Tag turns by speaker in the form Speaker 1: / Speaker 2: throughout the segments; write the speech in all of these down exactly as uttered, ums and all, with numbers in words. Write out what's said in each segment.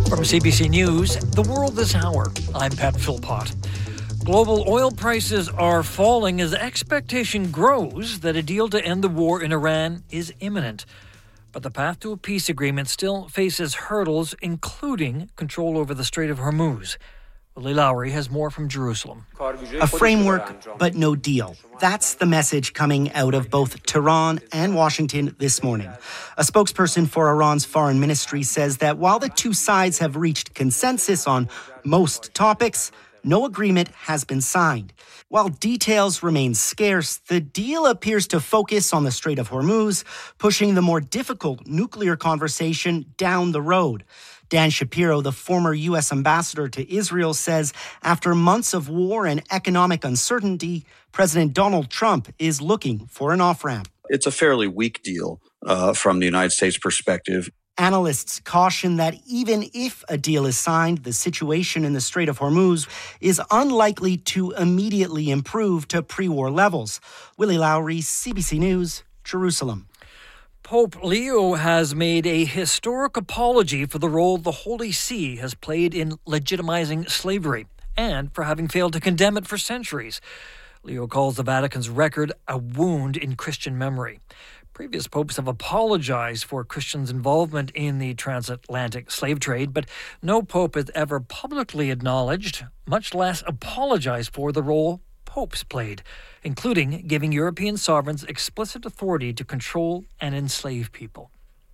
Speaker 1: From C B C News, The World This Hour, I'm Pat Philpott. Global oil prices are falling as expectation grows that a deal to end the war in Iran is imminent. But the path to a peace agreement still faces hurdles, including control over the Strait of Hormuz. Willie Lowry has more from Jerusalem.
Speaker 2: A framework, but no deal. That's the message coming out of both Tehran and Washington this morning. A spokesperson for Iran's foreign ministry says that while the two sides have reached consensus on most topics, no agreement has been signed. While details remain scarce, the deal appears to focus on the Strait of Hormuz, pushing the more difficult nuclear conversation down the road. Dan Shapiro, the former U S ambassador to Israel, says after months of war and economic uncertainty, President Donald Trump is looking for an off-ramp.
Speaker 3: It's a fairly weak deal uh, from the United States perspective.
Speaker 2: Analysts caution that even if a deal is signed, the situation in the Strait of Hormuz is unlikely to immediately improve to pre-war levels. Willie Lowry, C B C News, Jerusalem.
Speaker 1: Pope Leo has made a historic apology for the role the Holy See has played in legitimizing slavery and for having failed to condemn it for centuries. Leo calls the Vatican's record a wound in Christian memory. Previous popes have apologized for Christians' involvement in the transatlantic slave trade, but no pope has ever publicly acknowledged, much less apologized for, the role popes played, including giving European sovereigns explicit authority to control and enslave people.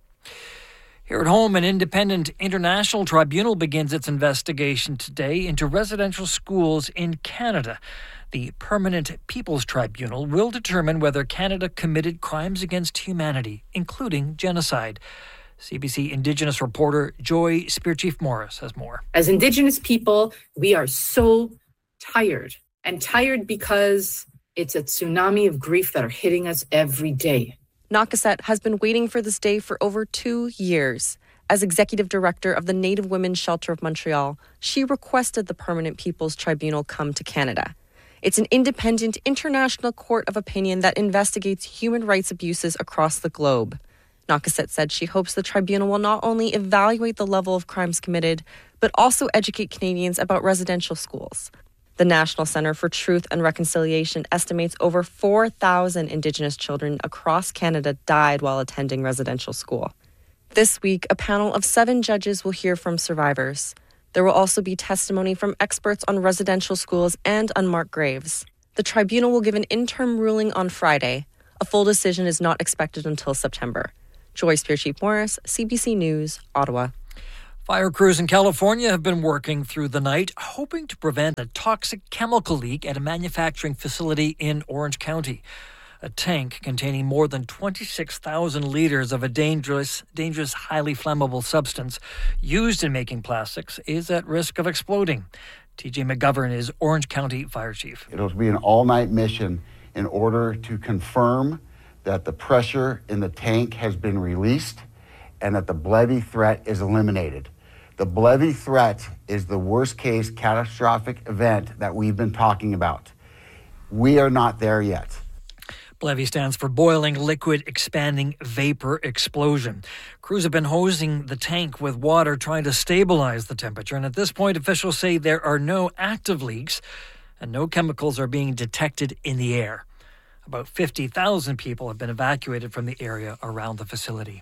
Speaker 1: Here at home, an independent international tribunal begins its investigation today into residential schools in Canada. The Permanent People's Tribunal will determine whether Canada committed crimes against humanity, including genocide. C B C Indigenous reporter Joy Spearchief Morris has more.
Speaker 4: As Indigenous people, we are so tired, and tired because it's a tsunami of grief that are hitting us every day.
Speaker 5: Nakaset has been waiting for this day for over two years. As executive director of the Native Women's Shelter of Montreal, she requested the Permanent People's Tribunal come to Canada. It's an independent international court of opinion that investigates human rights abuses across the globe. Nakaset said she hopes the tribunal will not only evaluate the level of crimes committed, but also educate Canadians about residential schools. The National Centre for Truth and Reconciliation estimates over four thousand Indigenous children across Canada died while attending residential school. This week, a panel of seven judges will hear from survivors. There will also be testimony from experts on residential schools and unmarked graves. The tribunal will give an interim ruling on Friday. A full decision is not expected until September. Joy Spearchief Morris, C B C News, Ottawa.
Speaker 1: Fire crews in California have been working through the night, hoping to prevent a toxic chemical leak at a manufacturing facility in Orange County. A tank containing more than twenty-six thousand liters of a dangerous, dangerous, highly flammable substance used in making plastics is at risk of exploding. T J McGovern is Orange County Fire Chief.
Speaker 6: It'll be an all-night mission in order to confirm that the pressure in the tank has been released and that the Blevy threat is eliminated. The Blevy threat is the worst-case catastrophic event that we've been talking about. We are not there yet.
Speaker 1: Blevy stands for Boiling Liquid Expanding Vapor Explosion. Crews have been hosing the tank with water, trying to stabilize the temperature. And at this point, officials say there are no active leaks and no chemicals are being detected in the air. About fifty thousand people have been evacuated from the area around the facility.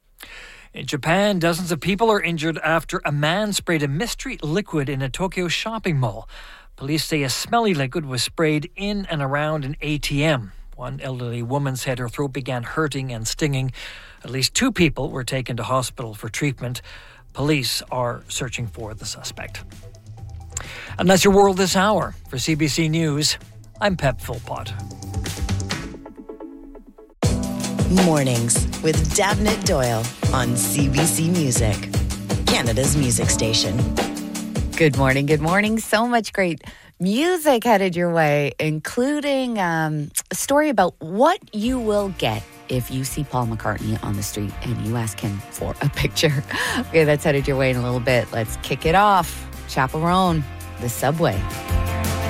Speaker 1: In Japan, dozens of people are injured after a man sprayed a mystery liquid in a Tokyo shopping mall. Police say a smelly liquid was sprayed in and around an A T M. One elderly woman said her throat began hurting and stinging. At least two people were taken to hospital for treatment. Police are searching for the suspect. And that's your World This Hour. For C B C News, I'm Pep Philpott.
Speaker 7: Mornings with Davnit Doyle on C B C Music, Canada's music station.
Speaker 8: Good morning, good morning. So much great music headed your way, including um, a story about what you will get if you see Paul McCartney on the street and you ask him for a picture. Okay, that's headed your way in a little bit. Let's kick it off. Chaperone, the Subway.